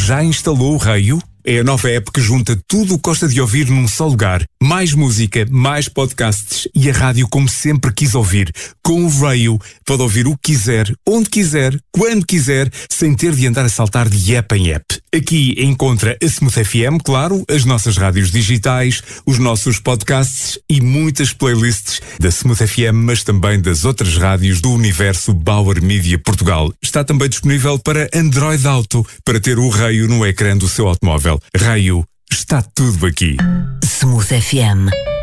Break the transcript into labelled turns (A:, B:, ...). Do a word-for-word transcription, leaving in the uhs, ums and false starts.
A: já instalou o Raio? É a nova app que junta tudo o que gosta de ouvir num só lugar. Mais música, mais podcasts e a rádio como sempre quis ouvir. Com o Raio, pode ouvir o que quiser, onde quiser, quando quiser, sem ter de andar a saltar de app em app. Aqui encontra a Smooth F M, claro, as nossas rádios digitais, os nossos podcasts e muitas playlists da Smooth F M, mas também das outras rádios do universo Bauer Media Portugal. Está também disponível para Android Auto, para ter o Raio no ecrã do seu automóvel. Raio, está tudo aqui.
B: Smooth F M.